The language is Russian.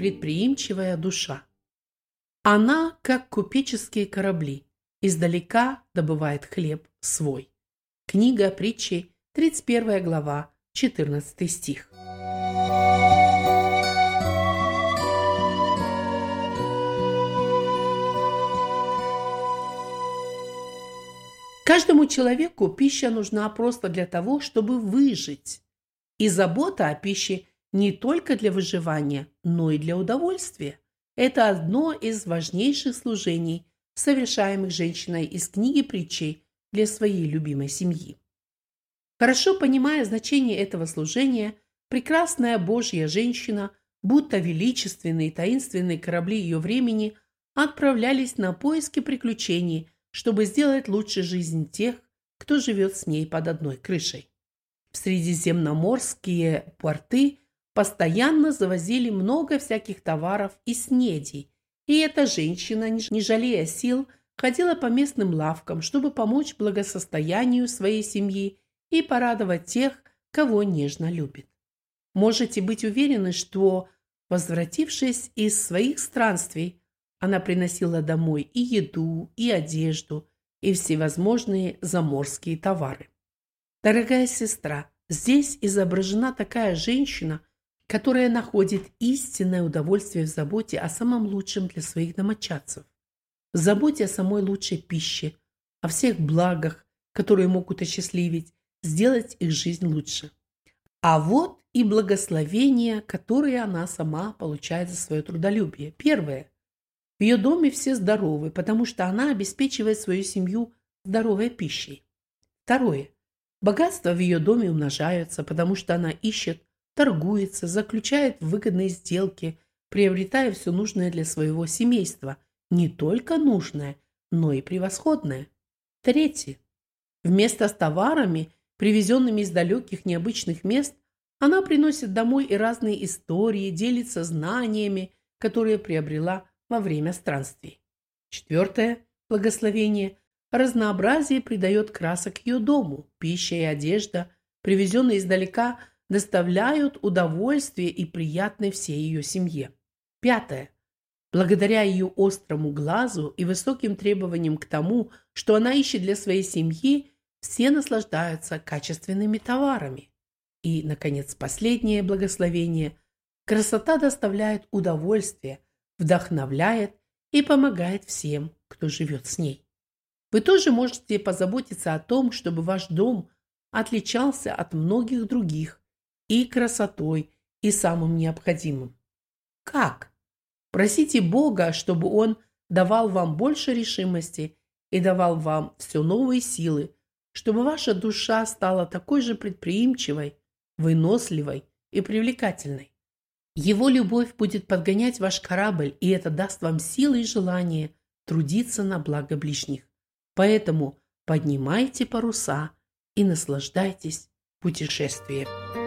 предприимчивая душа. Она, как купеческие корабли, издалека добывает хлеб свой. Книга Притчи, 31 глава, 14 стих. Каждому человеку пища нужна просто для того, чтобы выжить. И забота о пище не только для выживания, но и для удовольствия. Это одно из важнейших служений, совершаемых женщиной из книги Притчей для своей любимой семьи. Хорошо понимая значение этого служения, прекрасная Божья женщина, будто величественные таинственные корабли ее времени, отправлялись на поиски приключений, чтобы сделать лучше жизнь тех, кто живет с ней под одной крышей. В средиземноморские порты постоянно завозили много всяких товаров и снедей, и эта женщина, не жалея сил, ходила по местным лавкам, чтобы помочь благосостоянию своей семьи и порадовать тех, кого нежно любит. Можете быть уверены, что, возвратившись из своих странствий, она приносила домой и еду, и одежду, и всевозможные заморские товары. Дорогая сестра, здесь изображена такая женщина, которая находит истинное удовольствие в заботе о самом лучшем для своих домочадцев, в заботе о самой лучшей пище, о всех благах, которые могут осчастливить, сделать их жизнь лучше. А вот и благословения, которые она сама получает за свое трудолюбие. Первое. В ее доме все здоровы, потому что она обеспечивает свою семью здоровой пищей. Второе. Богатства в ее доме умножаются, потому что она ищет, торгуется, заключает выгодные сделки, приобретая все нужное для своего семейства. Не только нужное, но и превосходное. Третье. Вместо с товарами, привезенными из далеких необычных мест, она приносит домой и разные истории, делится знаниями, которые приобрела во время странствий. Четвертое благословение. Разнообразие придает красок ее дому. Пища и одежда, привезенные издалека, доставляют удовольствие и приятное всей ее семье. Пятое. Благодаря ее острому глазу и высоким требованиям к тому, что она ищет для своей семьи, все наслаждаются качественными товарами. И, наконец, последнее благословение. Красота доставляет удовольствие, вдохновляет и помогает всем, кто живет с ней. Вы тоже можете позаботиться о том, чтобы ваш дом отличался от многих других и красотой, и самым необходимым. Как? Просите Бога, чтобы Он давал вам больше решимости и давал вам все новые силы, чтобы ваша душа стала такой же предприимчивой, выносливой и привлекательной. Его любовь будет подгонять ваш корабль, и это даст вам силы и желание трудиться на благо ближних. Поэтому поднимайте паруса и наслаждайтесь путешествием.